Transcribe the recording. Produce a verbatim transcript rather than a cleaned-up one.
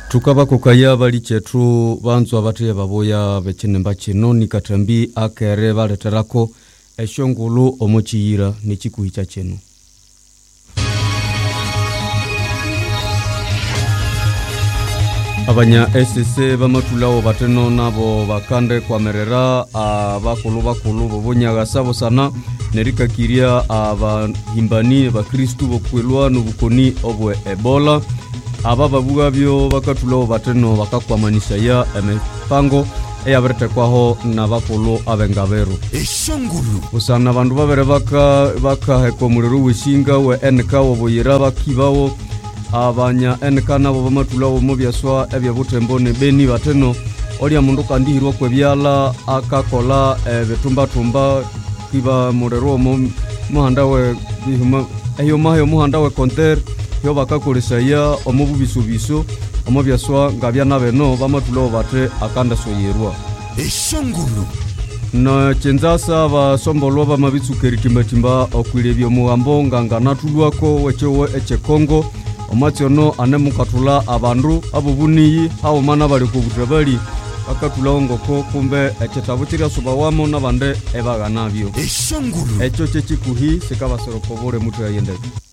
Tukaba kukaya bali chetu banzu abate baboya bechinemba chino nikatambi akere baleterako eshongulu omochiyira nichikuhicha cheno. Abanya S C bamatulao bateno nabo bakande kwa merera abakulu bakulu bobonya gasabo sana nerika kiria abahimbani bakristu bokwelwa nubukoni obwe Ebola ababa bugabyo bakatulao bateno bakakwamanisha ya emipango eyaberete kwaho nabakulu abengabero eshongulu usana bandu babere baka baka hekomulero wishinga we enka oboyira bakibawo abanya enka nabo bamatulao mu byaswa ebya butembone beni bateno olia mundu kandihirwa kwebyala akakola ebitumba tumba kiba murero mu muhanda we bihuma eyo mayo muhanda we konter yo bakakolesa ya omububisubiso omu byaswa ngabya nabeno bamatulao bate akanda soyerwa eshongulu na chenzasa basombolo bamabitsukeritimbatimba okwilebyo muhambo nganganatulwako wechewe eche Kongo omatyono anemukatula abandu abubuniyi hao mana bali kubutabali bakatula ngoko kumbe echetabu kiri suba wamo nabande ebaganabyo eshongulu echo chechikuhi sikabasoro kobore mutu yayende.